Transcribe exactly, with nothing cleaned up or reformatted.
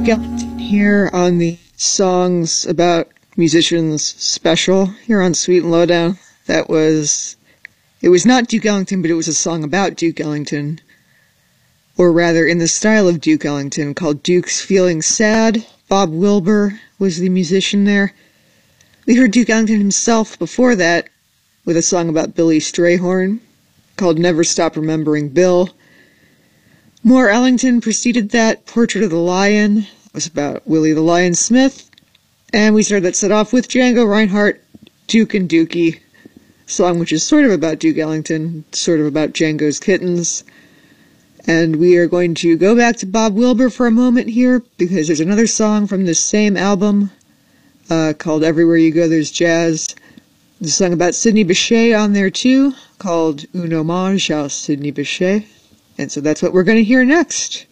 Ellington here on the Songs About Musicians special here on Sweet and Lowdown. That was, it was not Duke Ellington, but it was a song about Duke Ellington, or rather in the style of Duke Ellington, called Duke's Feeling Sad. Bob Wilber was the musician there. We heard Duke Ellington himself before that with a song about Billy Strayhorn called Never Stop Remembering Bill. More Ellington preceded that. Portrait of the Lion was about Willie the Lion Smith. And we started that set off with Django Reinhardt, Duke and Dookie, a song which is sort of about Duke Ellington, sort of about Django's kittens. And we are going to go back to Bob Wilber for a moment here, because there's another song from this same album uh, called Everywhere You Go There's Jazz. There's a song about Sidney Bechet on there too, called Un Hommage à Sidney Bechet. And so that's what we're going to hear next.